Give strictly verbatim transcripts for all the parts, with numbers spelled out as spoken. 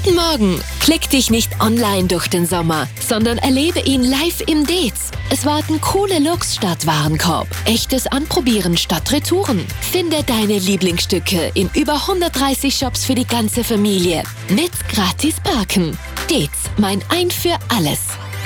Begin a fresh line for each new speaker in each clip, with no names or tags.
Guten Morgen! Klick dich nicht online durch den Sommer, sondern erlebe ihn live im Dez. Es warten coole Looks statt Warenkorb, echtes Anprobieren statt Retouren. Finde deine Lieblingsstücke in über hundertdreißig Shops für die ganze Familie. Mit gratis Parken. Dez, mein Ein für alles.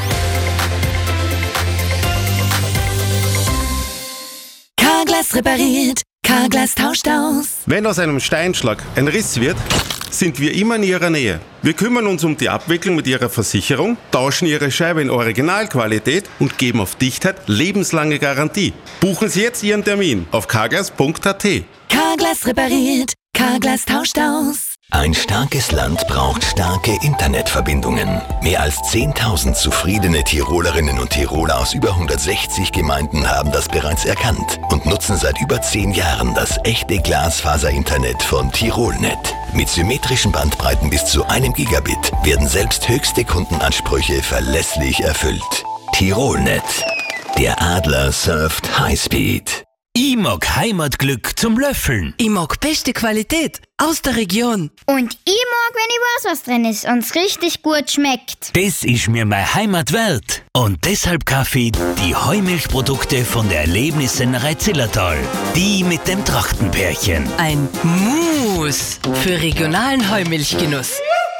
Carglass repariert, Carglass tauscht aus.
Wenn aus einem Steinschlag ein Riss wird, sind wir immer in Ihrer Nähe. Wir kümmern uns um die Abwicklung mit Ihrer Versicherung, tauschen Ihre Scheibe in Originalqualität und geben auf Dichtheit lebenslange Garantie. Buchen Sie jetzt Ihren Termin auf carglass punkt a t.
Carglass repariert, Carglass tauscht aus.
Ein starkes Land braucht starke Internetverbindungen. Mehr als zehntausend zufriedene Tirolerinnen und Tiroler aus über hundertsechzig Gemeinden haben das bereits erkannt und nutzen seit über zehn Jahren das echte Glasfaser-Internet von Tirolnet. Mit symmetrischen Bandbreiten bis zu einem Gigabit werden selbst höchste Kundenansprüche verlässlich erfüllt. Tirolnet. Der Adler surft Highspeed.
Ich mag Heimatglück zum Löffeln.
Ich mag beste Qualität aus der Region.
Und ich mag, wenn ich weiß, was drin ist und es richtig gut schmeckt.
Das ist mir meine Heimat wert. Und deshalb kaufe ich die Heumilchprodukte von der Erlebnissennerei Zillertal. Die mit dem Trachtenpärchen.
Ein Mus für regionalen Heumilchgenuss.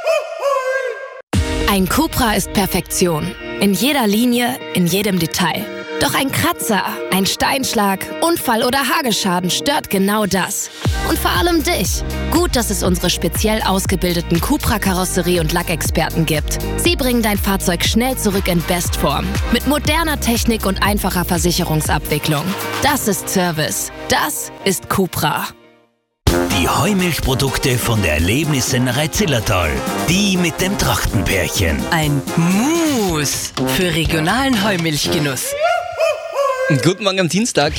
Ein Cupra ist Perfektion. In jeder Linie, in jedem Detail. Doch ein Kratzer, ein Steinschlag, Unfall oder Hagelschaden stört genau das. Und vor allem dich. Gut, dass es unsere speziell ausgebildeten Cupra-Karosserie- und Lackexperten gibt. Sie bringen dein Fahrzeug schnell zurück in Bestform. Mit moderner Technik und einfacher Versicherungsabwicklung. Das ist Service. Das ist Cupra.
Die Heumilchprodukte von der Erlebnissennerei Zillertal. Die mit dem Trachtenpärchen.
Ein Mus für regionalen Heumilchgenuss.
Guten Morgen am Dienstag.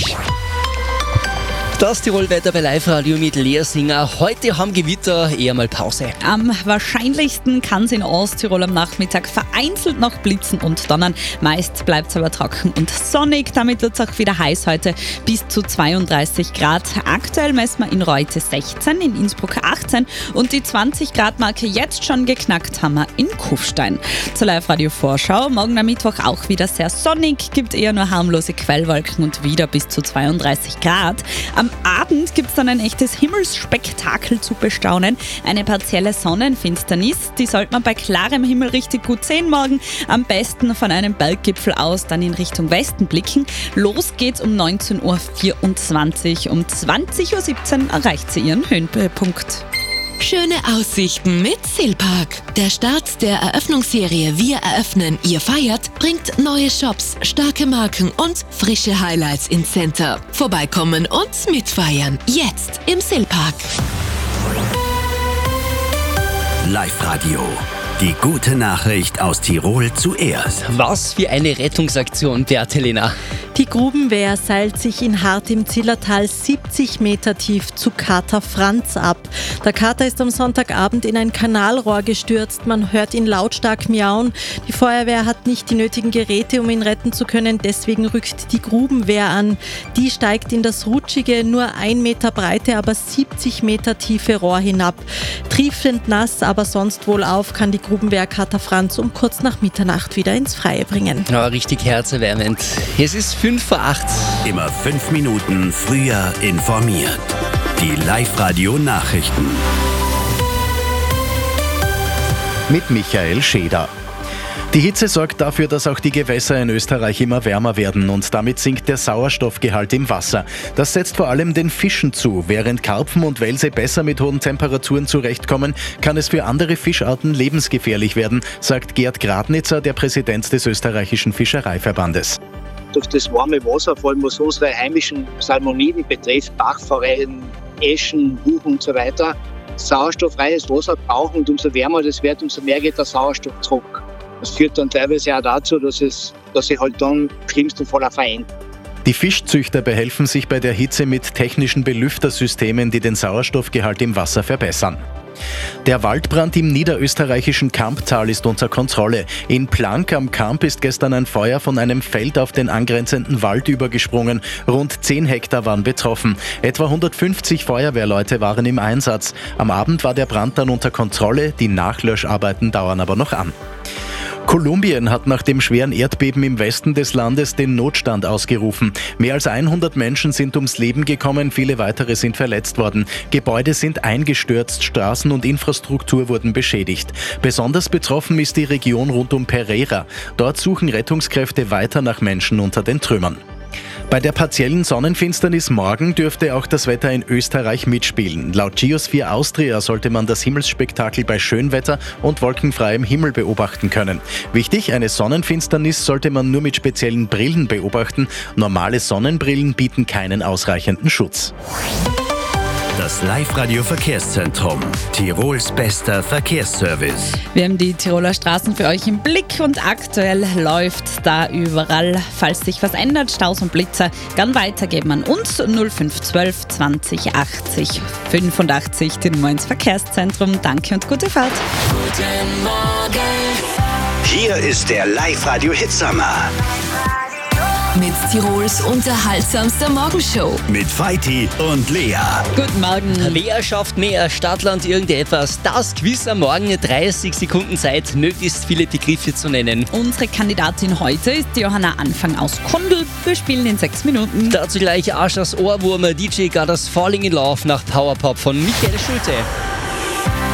Das Tirol-Wetter bei Live-Radio mit Lea Singer. Heute haben Gewitter eher mal Pause.
Am wahrscheinlichsten kann es in Osttirol am Nachmittag vereinzelt noch blitzen und donnern. Meist bleibt es aber trocken und sonnig. Damit wird es auch wieder heiß heute, bis zu zweiunddreißig Grad. Aktuell messen wir in Reute sechzehn, in Innsbruck achtzehn und die zwanzig Grad Marke jetzt schon geknackt haben wir in Kufstein. Zur Live-Radio-Vorschau. Morgen am Mittwoch auch wieder sehr sonnig, gibt eher nur harmlose Quellwolken und wieder bis zu zweiunddreißig Grad. Am Abend gibt es dann ein echtes Himmelsspektakel zu bestaunen. Eine partielle Sonnenfinsternis, die sollte man bei klarem Himmel richtig gut sehen morgen. Am besten von einem Berggipfel aus dann in Richtung Westen blicken. Los geht's um neunzehn Uhr vierundzwanzig. Um zwanzig Uhr siebzehn erreicht sie ihren Höhenpunkt.
Schöne Aussichten mit Silpark. Der Start der Eröffnungsserie Wir eröffnen, ihr feiert bringt neue Shops, starke Marken und frische Highlights ins Center. Vorbeikommen und mitfeiern. Jetzt im Silpark.
Live-Radio. Die gute Nachricht aus Tirol zuerst.
Was für eine Rettungsaktion, Bertelina.
Die Grubenwehr seilt sich in Hart im Zillertal siebzig Meter tief zu Kater Franz ab. Der Kater ist am Sonntagabend in ein Kanalrohr gestürzt. Man hört ihn lautstark miauen. Die Feuerwehr hat nicht die nötigen Geräte, um ihn retten zu können. Deswegen rückt die Grubenwehr an. Die steigt in das rutschige, nur ein Meter breite, aber siebzig Meter tiefe Rohr hinab. Triefend nass, aber sonst wohlauf kann die Grubenwehr Kater Franz um kurz nach Mitternacht wieder ins Freie bringen.
Ja, richtig herzerwärmend. Es ist fünf vor acht.
Immer fünf Minuten früher informiert. Die Live-Radio-Nachrichten.
Mit Michael Scheder. Die Hitze sorgt dafür, dass auch die Gewässer in Österreich immer wärmer werden und damit sinkt der Sauerstoffgehalt im Wasser. Das setzt vor allem den Fischen zu. Während Karpfen und Welse besser mit hohen Temperaturen zurechtkommen, kann es für andere Fischarten lebensgefährlich werden, sagt Gerd Gradnitzer, der Präsident des österreichischen Fischereiverbandes.
Durch das warme Wasser, vor allem was unsere heimischen Salmoniden betrifft, Bachforellen, Eschen, Buchen und so weiter, sauerstofffreies Wasser brauchen und umso wärmer das wird, umso mehr geht der Sauerstoff zurück. Das führt dann teilweise auch dazu, dass es, dass sie halt dann im schlimmsten Fall auch verenden.
Die Fischzüchter behelfen sich bei der Hitze mit technischen Belüftersystemen, die den Sauerstoffgehalt im Wasser verbessern. Der Waldbrand im niederösterreichischen Kamptal ist unter Kontrolle. In Plank am Kamp ist gestern ein Feuer von einem Feld auf den angrenzenden Wald übergesprungen. Rund zehn Hektar waren betroffen. Etwa hundertfünfzig Feuerwehrleute waren im Einsatz. Am Abend war der Brand dann unter Kontrolle, die Nachlöscharbeiten dauern aber noch an. Kolumbien hat nach dem schweren Erdbeben im Westen des Landes den Notstand ausgerufen. Mehr als hundert Menschen sind ums Leben gekommen, viele weitere sind verletzt worden. Gebäude sind eingestürzt, Straßen und Infrastruktur wurden beschädigt. Besonders betroffen ist die Region rund um Pereira. Dort suchen Rettungskräfte weiter nach Menschen unter den Trümmern. Bei der partiellen Sonnenfinsternis morgen dürfte auch das Wetter in Österreich mitspielen. Laut Geosphere Austria sollte man das Himmelsspektakel bei Schönwetter und wolkenfreiem Himmel beobachten können. Wichtig, eine Sonnenfinsternis sollte man nur mit speziellen Brillen beobachten. Normale Sonnenbrillen bieten keinen ausreichenden Schutz.
Das Live-Radio-Verkehrszentrum. Tirols bester Verkehrsservice.
Wir haben die Tiroler Straßen für euch im Blick und aktuell läuft da überall. Falls sich was ändert, Staus und Blitzer, gern weitergeben an uns null fünf zwölf zwanzig achtzig fünfundachtzig, die Nummer ins Verkehrszentrum. Danke und gute Fahrt.
Guten Morgen. Hier ist der Live-Radio-Hitsommer.
Mit Tirols unterhaltsamster Morgenshow.
Mit Feiti und Lea.
Guten Morgen. Wer schafft mehr? Stadtland irgendetwas? Das Quiz am Morgen, dreißig Sekunden Zeit, möglichst viele Begriffe zu nennen.
Unsere Kandidatin heute ist Johanna Anfang aus Kundl. Wir spielen in sechs Minuten.
Dazu gleich Aschers Ohrwurm. D J Gadders Falling in Love nach Powerpop von Michael Schulte.